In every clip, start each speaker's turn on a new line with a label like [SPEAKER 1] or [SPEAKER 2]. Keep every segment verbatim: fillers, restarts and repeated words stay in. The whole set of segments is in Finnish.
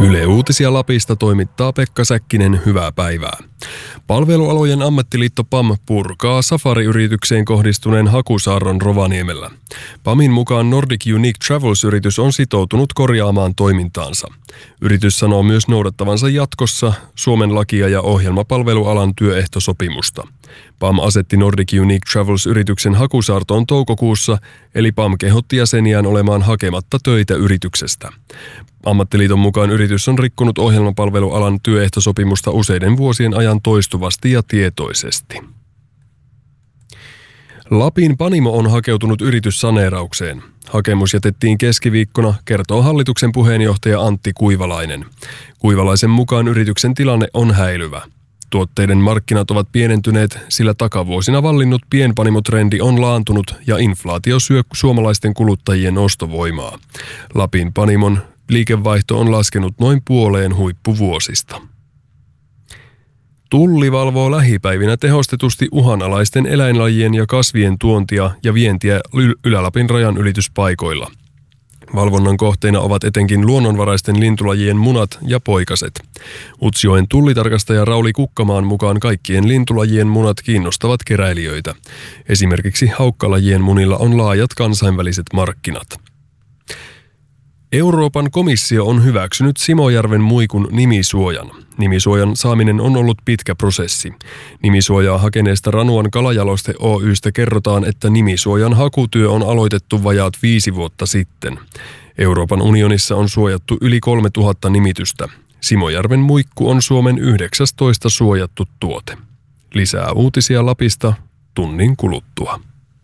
[SPEAKER 1] Yle Uutisia Lapista toimittaa Pekka Säkkinen, hyvää päivää. Palvelualojen ammattiliitto P A M purkaa Safari-yritykseen kohdistuneen hakusaarron Rovaniemellä. P A Min mukaan Nordic Unique Travels-yritys on sitoutunut korjaamaan toimintaansa. Yritys sanoo myös noudattavansa jatkossa Suomen lakia ja ohjelmapalvelualan työehtosopimusta. P A M asetti Nordic Unique Travels-yrityksen hakusaartoon toukokuussa, eli P A M kehotti jäseniään olemaan hakematta töitä yrityksestä. Ammattiliiton mukaan yritys on rikkonut ohjelmapalvelualan työehtosopimusta useiden vuosien ajan toistuvasti ja tietoisesti. Lapin Panimo on hakeutunut yrityssaneeraukseen. Hakemus jätettiin keskiviikkona, kertoo hallituksen puheenjohtaja Antti Kuivalainen. Kuivalaisen mukaan yrityksen tilanne on häilyvä. Tuotteiden markkinat ovat pienentyneet, sillä takavuosina vallinnut pienpanimotrendi on laantunut ja inflaatio syö suomalaisten kuluttajien ostovoimaa. Lapin Panimon liikevaihto on laskenut noin puoleen huippuvuosista. Tulli valvoo lähipäivinä tehostetusti uhanalaisten eläinlajien ja kasvien tuontia ja vientiä Ylä-Lapin rajan ylityspaikoilla. Valvonnan kohteina ovat etenkin luonnonvaraisten lintulajien munat ja poikaset. Utsjoen tullitarkastaja Rauli Kukkamaan mukaan kaikkien lintulajien munat kiinnostavat keräilijöitä. Esimerkiksi haukkalajien munilla on laajat kansainväliset markkinat. Euroopan komissio on hyväksynyt Simojärven muikun nimisuojan. Nimisuojan saaminen on ollut pitkä prosessi. Nimisuojaa hakeneesta Ranuan Kalajaloste Oy:stä kerrotaan, että nimisuojan hakutyö on aloitettu vajaat viisi vuotta sitten. Euroopan unionissa on suojattu yli kolmetuhatta nimitystä. Simojärven muikku on Suomen yhdeksästoista suojattu tuote. Lisää uutisia Lapista tunnin kuluttua.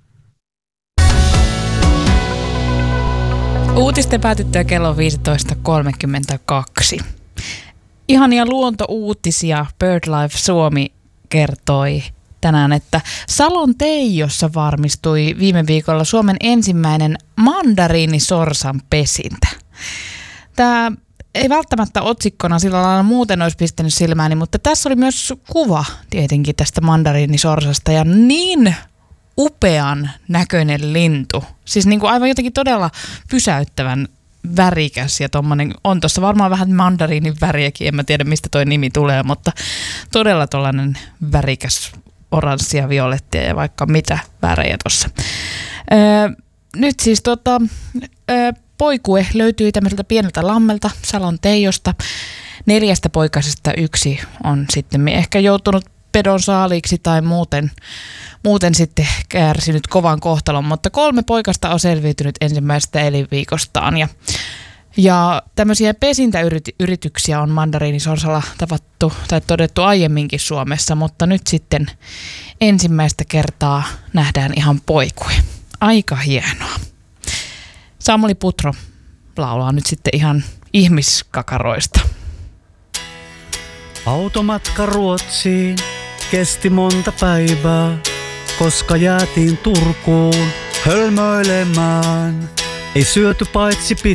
[SPEAKER 2] Uutisten päätyttyä kello viisitoista kolmekymmentäkaksi. Ihania luontouutisia BirdLife Suomi kertoi tänään, että Salon Teijossa varmistui viime viikolla Suomen ensimmäinen mandariinisorsan pesintä. Tämä ei välttämättä otsikkona sillä lailla muuten olisi pistänyt silmääni, mutta tässä oli myös kuva tietenkin tästä mandariinisorsasta ja niin upean näköinen lintu. Siis niin kuin aivan jotenkin todella pysäyttävän värikäs ja tommonen, on tuossa varmaan vähän mandariinin väriäkin, en mä tiedä mistä toi nimi tulee, mutta todella tollainen värikäs oranssia, violettia ja vaikka mitä värejä tuossa. Öö, nyt siis tota, öö, poikue löytyi tämmöiseltä pieneltä lammelta Salon Teijosta. Neljästä poikasesta yksi on sitten ehkä joutunut pedon saaliiksi tai muuten, muuten sitten kärsinyt kovan kohtalon, mutta kolme poikasta on selviytynyt ensimmäisestä elinviikostaan. Ja, ja tämmöisiä pesintäyrityksiä on mandariinisorsalla tavattu tai todettu aiemminkin Suomessa, mutta nyt sitten ensimmäistä kertaa nähdään ihan poikue. Aika hienoa. Samuli Putro laulaa nyt sitten ihan ihmiskakaroista.
[SPEAKER 3] Automatka Ruotsiin kesti monta päivää, koska jäätiin Turkuun hölmöilemään. Ei syöty paitsi